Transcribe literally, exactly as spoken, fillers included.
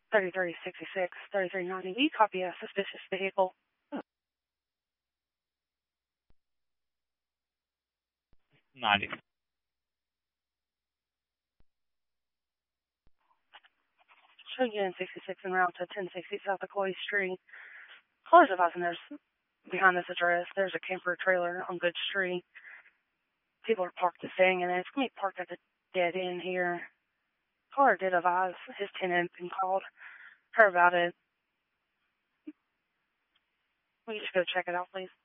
thirty-three sixty-six, thirty-three ninety. We copy a suspicious vehicle. ninety. Show Unit sixty-six en route to ten sixty South Ocoee Street. Callers advising there's behind this address, there's a camper trailer on Good Street. People are parked staying in it. It's going to be parked at the dead end here. Caller did advise his tenant and called her about it. Will you just go check it out, please?